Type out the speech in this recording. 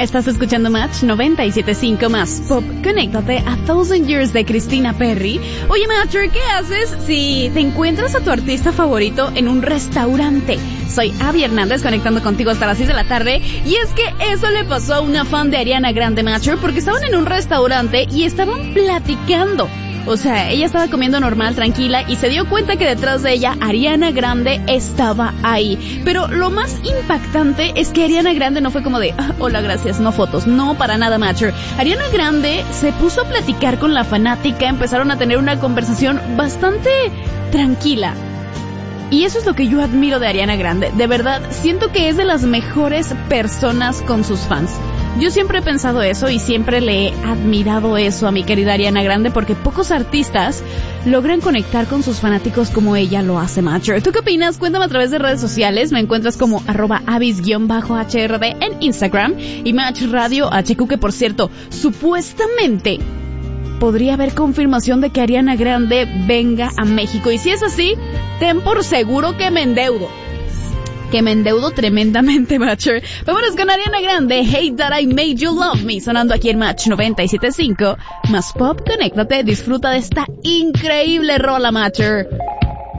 Estás escuchando Match 97.5 más Pop. Conéctate a Thousand Years de Christina Perri. Oye, Matcher, ¿qué haces si te encuentras a tu artista favorito en un restaurante? Soy Abby Hernández, conectando contigo hasta las 6 de la tarde. Y es que eso le pasó a una fan de Ariana Grande, Matcher, porque estaban en un restaurante y estaban platicando. O sea, ella estaba comiendo normal, tranquila, y se dio cuenta que detrás de ella Ariana Grande estaba ahí. Pero lo más impactante es que Ariana Grande no fue como de, hola, gracias, no fotos. No, para nada, Matcher. Ariana Grande se puso a platicar con la fanática, empezaron a tener una conversación bastante tranquila. Y eso es lo que yo admiro de Ariana Grande. De verdad, siento que es de las mejores personas con sus fans. Yo siempre he pensado eso y siempre le he admirado eso a mi querida Ariana Grande, porque pocos artistas logran conectar con sus fanáticos como ella lo hace, Matcher. ¿Tú qué opinas? Cuéntame a través de redes sociales. Me encuentras como @abis_hrd en Instagram y Match Radio HQ, que por cierto, supuestamente podría haber confirmación de que Ariana Grande venga a México. Y si es así, ten por seguro que me endeudo. Tremendamente, Matcher. Vámonos con Ariana Grande, Hate That I Made You Love Me, sonando aquí en Match 97.5 más Pop. Conéctate, disfruta de esta increíble rola, Matcher.